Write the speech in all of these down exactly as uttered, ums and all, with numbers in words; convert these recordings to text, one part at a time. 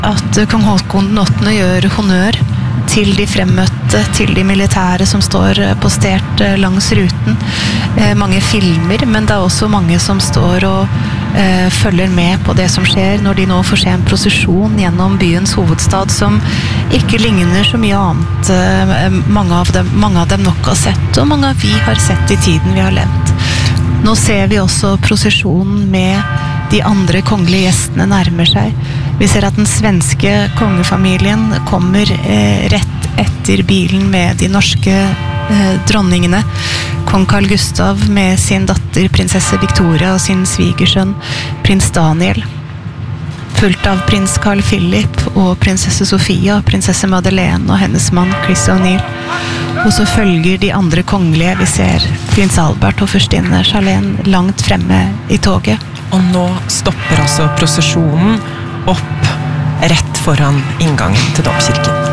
at kong Håkon den åttende gjør honnør til de fremmøtte, til de militære som står postert langs ruten. Eh, mange filmer, men det er også mange som står og eh, følger med på det som skjer når de nå får se en prosesjon gjennom byens hovedstad som ikke ligner så mye annet eh, mange, av dem, mange av dem nok har sett, og mange av vi har sett i tiden vi har levd. Nå ser vi også prosesjonen med de andre kongelige gjestene nærmer seg. Vi ser at den svenske kongefamilien kommer eh, rett etter bilen med de norske eh, dronningene. Kong Carl Gustav med sin datter prinsesse Victoria og sin svigersønn prins Daniel. Fulgt av prins Carl Philip og prinsesse Sofia, prinsesse Madeleine og hennes mann Chris O'Neill. Og så følger de andre kongelige. Vi ser prins Albert og førstinne Charlene langt fremme i toget. Og nå stopper altså prosesjonen opp rett foran inngangen til domkirken.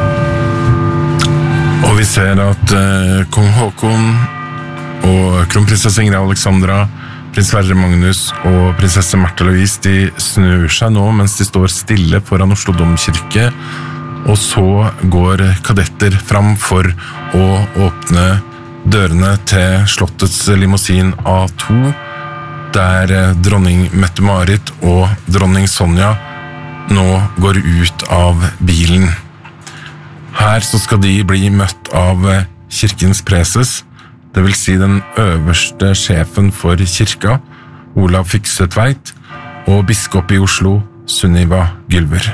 Og vi ser at eh, kong Håkon og kronprinsesse Ingrid Alexandra, prins Sverre Magnus og prinsesse Märtha Louise, de snur seg nå mens de står stille foran Oslo domkirke, og så går kadetter fram for å åpne dørene til slottets limousin A to, der dronning Mette-Marit og dronning Sonja nå går ut av bilen. Her så skal de bli møtt av kirkens preses, det vil si den øverste sjefen for kirka, Olav Fykse Tveit, og biskop i Oslo, Sunniva Gylver.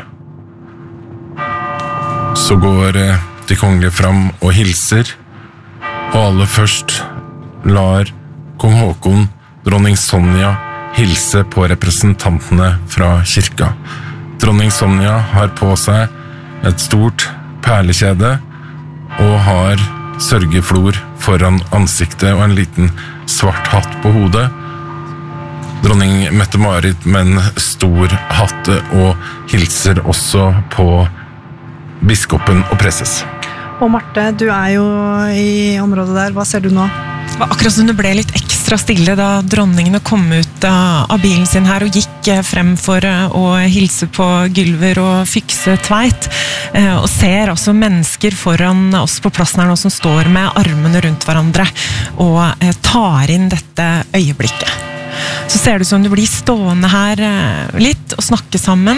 Så går de kongelige fram og hilser, og aller først lar kong Håkon, dronning Sonja, hilse på representantene fra kirka. Dronning Sonja har på seg et stort perlekjede og har sørgeflor foran ansiktet og en liten svart hatt på hodet. Dronning Mette-Marit med en stor hatt og hilser også på biskopen og preses. Og Marte, du er jo i området der. Hva ser du nå? Det var akkurat som det ble litt ekstra stille da dronningene kom ut av bilen sin her og gikk frem for å hilse på Gylver og Fykse Tveit, og ser også mennesker foran oss på plassen her nå som står med armene rundt hverandre og tar inn dette øyeblikket. Så ser det ut som du blir stående her litt og snakke sammen,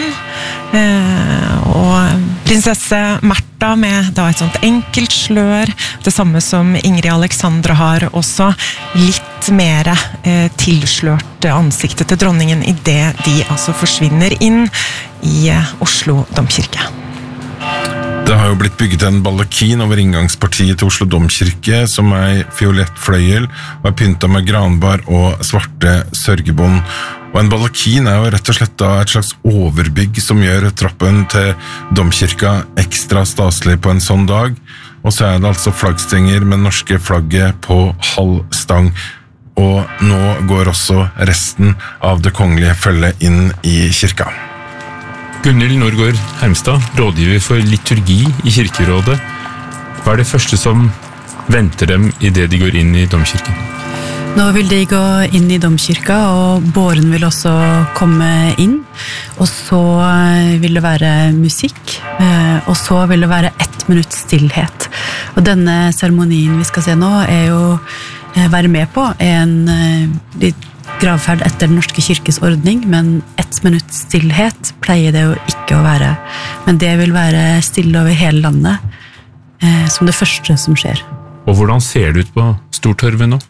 og prinsesse Märtha med da et sånt enkelt slør, det samme som Ingrid Alexandra har, også litt mer eh, tilslørt ansiktet til dronningen i det de altså forsvinner inn i Oslo domkirke. Det har jo blitt bygget en baldakin over inngangspartiet til Oslo domkirke som er fiolett fløyel og er pyntet med granbar og svarte sørgebånd. Og en baldakin er jo rett og slett da et slags overbygg som gjør trappen til domkirka ekstra staselig på en sånn dag. Og så er det altså flaggstenger med norske flagget på halv stang. Og nå går også resten av det kongelige følget inn i kirka. Gunhild Nordgaard Hermstad, rådgiver for liturgi i kirkerådet. Hva er det første som venter dem i det de går inn i domkirken? Nå vil de gå inn i domkirka, og båren vil også komme inn. Og så vil det være musikk, og så vil det være ett minutt stillhet. Og denne seremonien vi skal se nå er jo være med på en litt gravferd etter den norske kirkes ordning, men ett minutt stillhet pleier det jo ikke å være. Men det vil være stille over hele landet, eh, som det første som skjer. Og hvordan ser det ut på Stortorvet nå?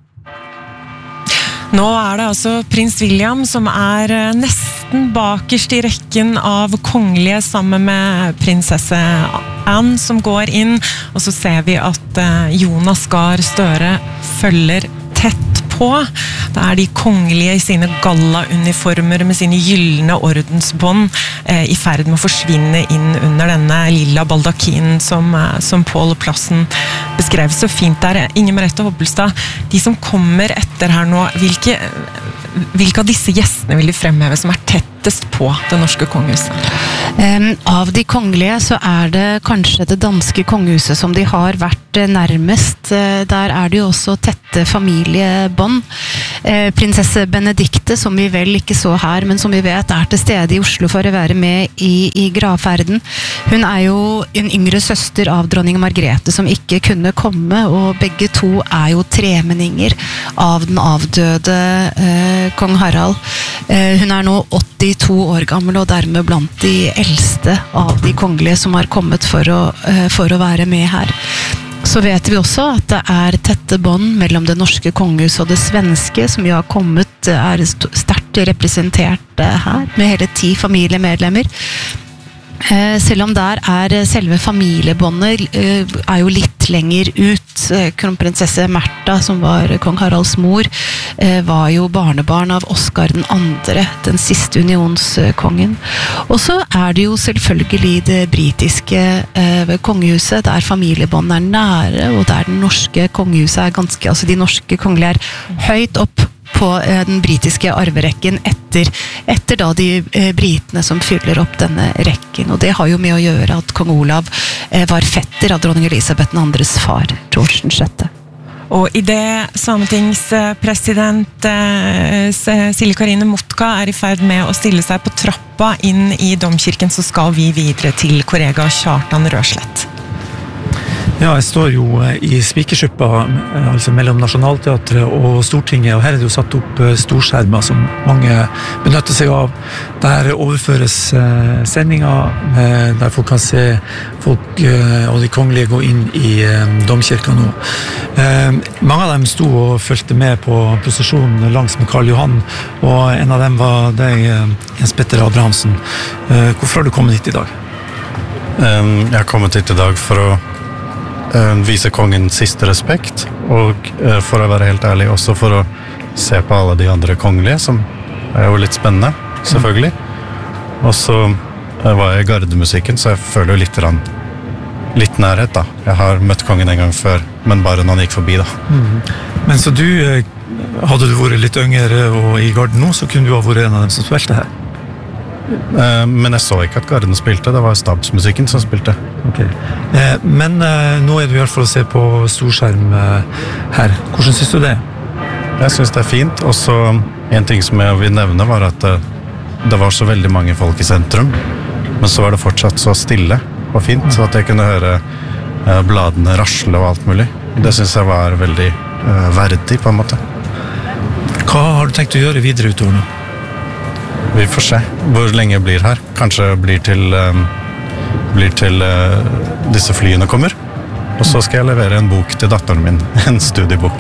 Nå er det altså prins William som er nesten bakerst i rekken av kongelige sammen med prinsesse Anne som går inn, og så ser vi at Jonas Gahr Støre følger tett på. Det er de kongelige i sine galla-uniformer med sine gyllene ordensbånd eh, i ferd med å forsvinne inn under denne lilla baldakinen som, eh, som Pål Plassen beskrev så fint der. Inger Merete Hobbelstad, de som kommer etter her nå, hvilke, hvilke av disse gjestene vil de fremheve som er tettest på det norske kongehuset? Um, av de kongelige så er det kanskje det danske kongehuset som de har vært uh, nærmest. Uh, der er det jo også tette familiebånd. Uh, prinsesse Benedikte, som vi vel ikke så her, men som vi vet er til stede i Oslo for å være med i, i gravferden. Hun er jo en yngre søster av dronning Margrethe som ikke kunne komme, og begge to er jo tremenninger av den avdøde uh, kong Harald. Uh, hun er nå åttito år gammel, og dermed blant de eldste av de kongelige som har kommet for å, uh, for å være med her. Så vet vi også at det er tette bånd mellom det norske kongehuset og det svenske, som jo har kommet, er sterkt representert her, med hele ti familiemedlemmer. Selv om der er selve familiebåndet er jo litt lenger ut. Kronprinsesse Märtha, som var kong Haralds mor, var jo barnebarn av Oscar den andre, den siste unionskongen. Og så er det jo selvfølgelig det britiske kongehuset, der familiebåndet er nære, og der den norske kongehuset er ganske, altså de norske kongelige er høyt opp på den britiske arverekken etter, etter da de eh, britene som fyller opp denne rekken. Og det har jo med å gjøre at kong Olav eh, var fetter av dronning Elisabeth den andres far, George den sjette. Og i det sametingspresident eh, Silje Karine Motka er i ferd med å stille seg på trappa inn i domkirken, så skal vi videre til kollega Kjartan Røslett. Ja, jeg står jo i Spikersuppa, altså mellom Nationaltheatret og Stortinget, og her er det jo satt opp storskjermer som mange benytter seg av. Der overføres sendinger, der folk kan se folk og de kongelige gå inn i domkirka nå. Mange av dem sto og følte med på prosesjonen langs med Karl Johan, og en av dem var deg, Jens Petter Abrahamsen. Hvorfor har du kommet hit i dag? Jeg har kommet hit i dag for å vise kongen siste respekt, og for å være helt ærlig også for å se på alle de andre kongelige, som er jo litt spennende, selvfølgelig. Og så var jeg i gardemusikken, så jeg føler jo litt, litt nærhet da. Jeg har møtt kongen en gang før, men bare når han gikk forbi da. Mm. Men så du, hadde du vært litt yngre og i garden nå, så kunne du ha vært en av dem som spilte her? Men jeg så ikke at garden spilte, det var stabsmusikken som spilte. Okay. Men nå er du i hvert fall å se på storskjerm her. Hvordan synes du det? Jeg synes det er fint, og så en ting som jeg vil nevne var at det var så veldig mange folk i sentrum, men så var det fortsatt så stille og fint, så at jeg kunne høre bladene rasle og alt mulig. Det synes jeg var veldig verdig på en måte. Hva har du tenkt å gjøre videre utover nå? Vi får se hvor lenge jeg blir her. Kanskje blir til, um, blir til uh, disse flyene kommer. Og så skal jeg levere en bok til datteren min, en studiebok.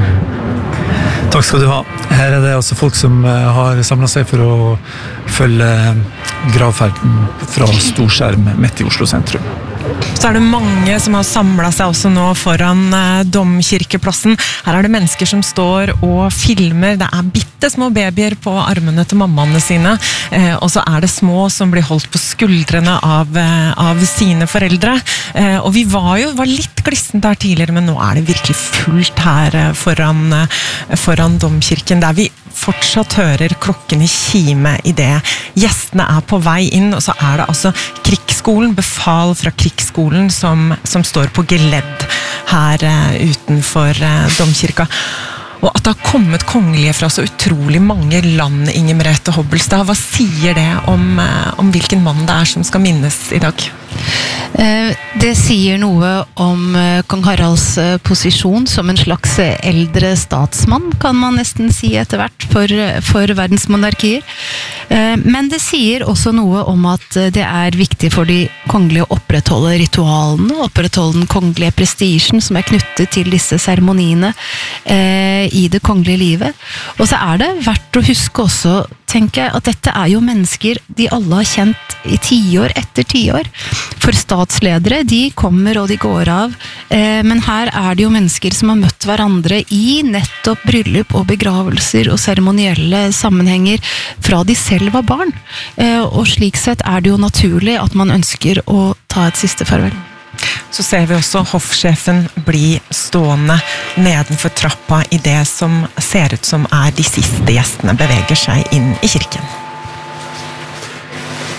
Mm. Takk skal du ha. Her er det altså folk som uh, har samlet seg for å følge gravferden fra storskjerm midt i Oslo sentrum. Så er det mange som har samlet seg også nå foran eh, domkirkeplassen. Her er det mennesker som står og filmer. Det er bitte små babyer på armene til mammaene sine. Eh, og så er det små som blir holdt på skuldrene av, eh, av sine foreldre. Eh, og vi var jo var litt glissent der tidligere, men nå er det virkelig fullt her eh, foran, eh, foran domkirken, der vi fortsatt hører klokkene kime i det. Gjestene er på vei inn, og så er det altså krigsskolen, befal fra krigsskolen som, som står på geledd her uh, utenfor uh, domkirka. Og at det har kommet kongelige fra så utrolig mange land, Inger Merete Hobbelstad, hva sier det om, uh, om hvilken mann det er som skal minnes i dag? Det sier noe om kong Haralds posisjon som en slags eldre statsmann, kan man nesten si etter hvert, for, for verdensmonarkier. Men det sier også noe om at det er viktig for de kongelige å opprettholde ritualene, opprettholde den kongelige prestisjen som er knyttet til disse seremoniene i det kongelige livet. Og så er det verdt å huske også, tenker jeg, at dette er jo mennesker de alle har kjent i tiår etter tiår. For statsledere, de kommer og de går av, eh, men her er det jo mennesker som har møtt hverandre i nettopp bryllup og begravelser og seremonielle sammenhenger fra de selv var barn. Eh, og slik sett er det jo naturlig at man ønsker å ta et siste farvel. Så ser vi også hoffsjefen bli stående nedenfor trappa i det som ser ut som er de siste gjestene beveger seg inn i kirken.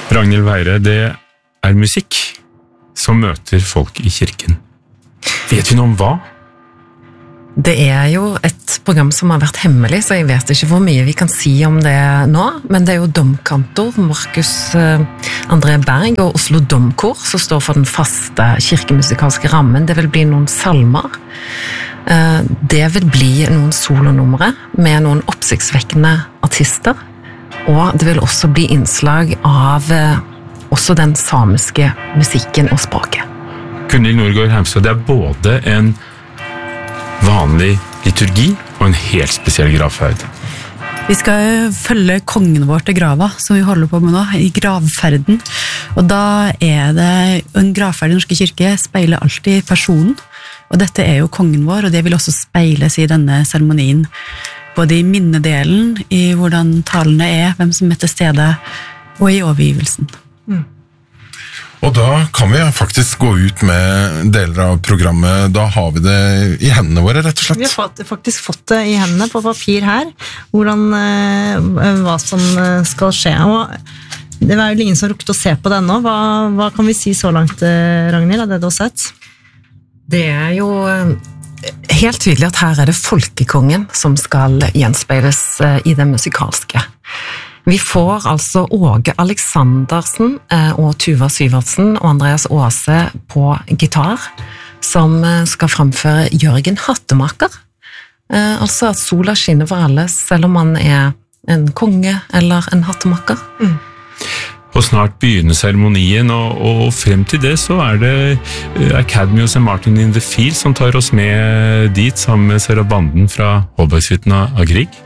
Ragnhild Weire, det er musikk som møter folk i kirken. Vet vi noe om hva? Det er jo et program som har vært hemmelig, så jeg vet ikke hvor mye vi kan si om det nå, men det er jo domkantor Markus André Berg og Oslo Domkor som står for den faste kirkemusikalske rammen. Det vil bli noen salmer. Det vil bli noen solonumre med noen oppsiktsvekkende artister, og det vil også bli innslag av også den samiske musikken og språket. Gunhild Nordgaard Hermstad, det er både en vanlig liturgi og en helt spesiell gravferd. Vi skal følge kongen vår til grava, som vi holder på med nå, i gravferden. Og da er det en gravferd i Norske kirke speiler alltid personen. Og dette er jo kongen vår, og det vil også speiles i denne seremonien. Både i minnedelen, i hvordan talene er, hvem som er til stede, og i overgivelsen. Mm. Og da kan vi faktisk gå ut med deler av programmet. Da har vi det i hendene våre, rett og slett. Vi har faktisk fått det i hendene på papir her, hvordan, hva som skal skje. Og det var jo ingen som rukket å se på det ennå. Hva, hva kan vi si så langt, Ragnhild, av det du har sett? Det er jo helt tydelig at her er det folkekongen som skal gjenspeiles i det musikalske. Vi får altså Åge Aleksandersen og Tuva Syvertsen og Andreas Aase på gitar, som skal framføre Jørgen Hattemaker. Altså at sola skinner for alle, selv om man er en konge eller en hattemaker. Mm. Og snart begynner seremonien, og, og frem til det så er det Academy og Saint Martin in the Field som tar oss med dit, sammen med Sarabbanden fra Holbergshytten av Grieg.